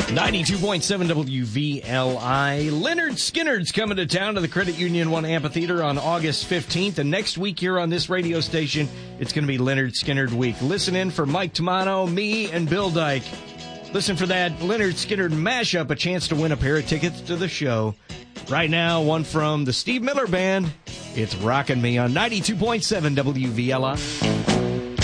92.7 WVLI. Leonard Skinner's coming to town to the Credit Union One Amphitheater on August 15th. And next week here on this radio station, it's going to be Leonard Skinner Week. Listen in for Mike Tamano, me, and Bill Dyke. Listen for that Leonard Skinner mashup, a chance to win a pair of tickets to the show. Right now, one from the Steve Miller Band. It's Rockin' Me on 92.7 WVLI.